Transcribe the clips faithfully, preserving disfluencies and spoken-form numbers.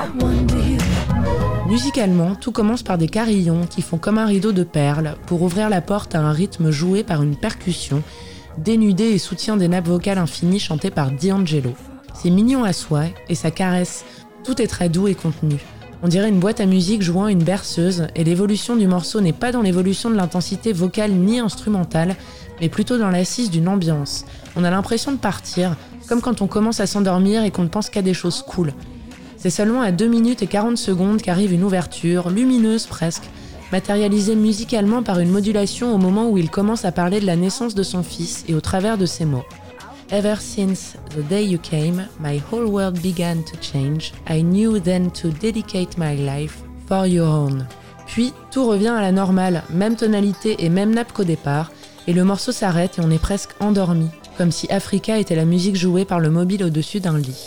Musicalement, tout commence par des carillons qui font comme un rideau de perles pour ouvrir la porte à un rythme joué par une percussion, dénudé et soutient des nappes vocales infinies chantées par D'Angelo. C'est mignon à souhait et ça caresse, tout est très doux et contenu. On dirait une boîte à musique jouant une berceuse et l'évolution du morceau n'est pas dans l'évolution de l'intensité vocale ni instrumentale, mais plutôt dans l'assise d'une ambiance. On a l'impression de partir, comme quand on commence à s'endormir et qu'on ne pense qu'à des choses cool. C'est seulement à deux minutes et quarante secondes qu'arrive une ouverture, lumineuse presque, matérialisée musicalement par une modulation au moment où il commence à parler de la naissance de son fils et au travers de ces mots. Ever since the day you came, my whole world began to change. I knew then to dedicate my life for your own. Puis, tout revient à la normale, même tonalité et même nappe qu'au départ, et le morceau s'arrête et on est presque endormi, comme si Africa était la musique jouée par le mobile au-dessus d'un lit.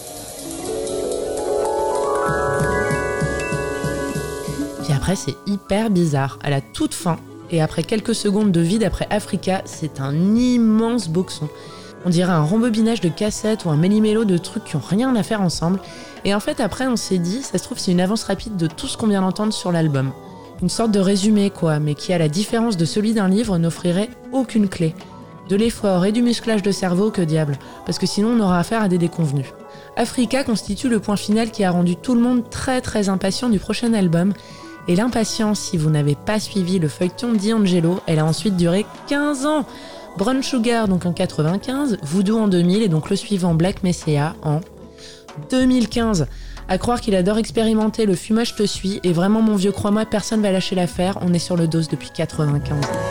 Puis après, c'est hyper bizarre. À la toute fin, et après quelques secondes de vide après Africa, c'est un immense boxon. On dirait un rembobinage de cassettes ou un méli-mélo de trucs qui ont rien à faire ensemble. Et en fait, après, on s'est dit, ça se trouve, c'est une avance rapide de tout ce qu'on vient d'entendre sur l'album. Une sorte de résumé, quoi, mais qui, à la différence de celui d'un livre, n'offrirait aucune clé. De l'effort et du musclage de cerveau, que diable, parce que sinon on aura affaire à des déconvenus. Africa constitue le point final qui a rendu tout le monde très très impatient du prochain album. Et l'impatience, si vous n'avez pas suivi le feuilleton D'Angelo, elle a ensuite duré quinze ans. Brown Sugar donc en quatre-vingt-quinze, Voodoo en deux mille et donc le suivant Black Messiah en deux mille quinze. À croire qu'il adore expérimenter, le fumage te suit et vraiment mon vieux crois-moi, personne va lâcher l'affaire, on est sur le dos depuis quatre-vingt-quinze.